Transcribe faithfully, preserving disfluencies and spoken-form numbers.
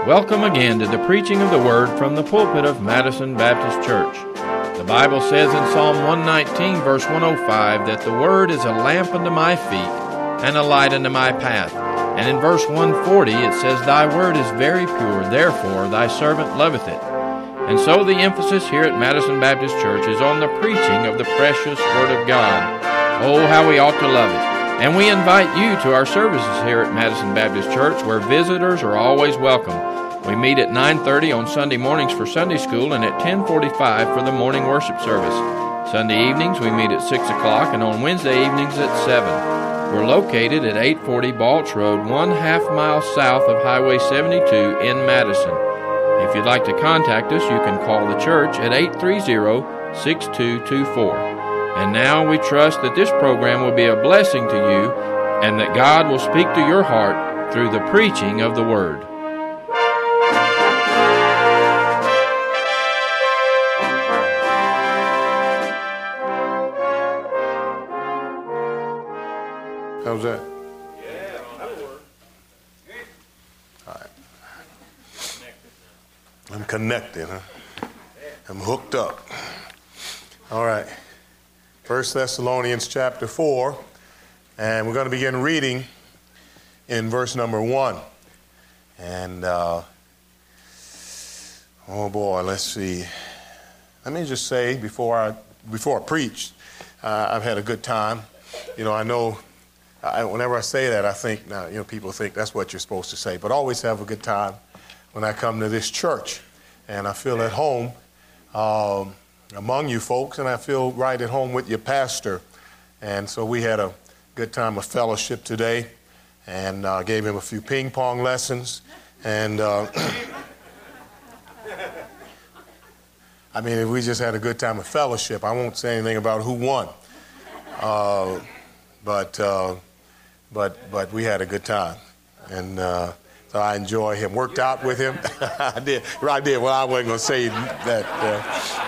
Welcome again to the preaching of the Word from the pulpit of Madison Baptist Church. The Bible says in Psalm one nineteen, verse one oh five, that the Word is a lamp unto my feet and a light unto my path. And in verse one forty it says, Thy Word is very pure, therefore thy servant loveth it. And so the emphasis here at Madison Baptist Church is on the preaching of the precious Word of God. Oh, how we ought to love it. And we invite you to our services here at Madison Baptist Church, where visitors are always welcome. We meet at nine thirty on Sunday mornings for Sunday school and at ten forty-five for the morning worship service. Sunday evenings we meet at six o'clock and on Wednesday evenings at seven. We're located at eight forty Balch Road, one half mile south of Highway seventy-two in Madison. If you'd like to contact us, you can call the church at eight three zero, six two two four. And now we trust that this program will be a blessing to you and that God will speak to your heart through the preaching of the Word. How's that? Yeah, that'll work. All right. I'm connected, huh? I'm hooked up. All right. First Thessalonians chapter four, and we're going to begin reading in verse number one. And, uh, oh boy, let's see. Let me just say before I, before I preach, uh, I've had a good time. You know, I know I, whenever I say that, I think, now, you know, people think that's what you're supposed to say, but always have a good time when I come to this church, and I feel at home um, among you folks, and I feel right at home with your pastor. And so we had a good time of fellowship today, and uh, gave him a few ping pong lessons, and uh, I mean, we just had a good time of fellowship. I won't say anything about who won, uh, but. Uh, But but we had a good time, and uh, so I enjoy him. Worked out with him. I did. I did. Well, I wasn't going to say that. Uh,